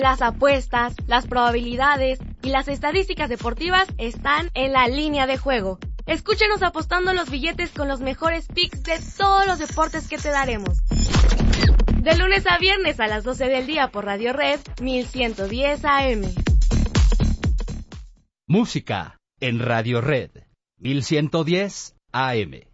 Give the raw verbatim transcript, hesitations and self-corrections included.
Las apuestas, las probabilidades y las estadísticas deportivas están en la línea de juego. Escúchenos apostando los billetes con los mejores picks de todos los deportes que te daremos. De lunes a viernes a las doce del día por Radio Red mil ciento diez A M. Música en Radio Red mil ciento diez A M.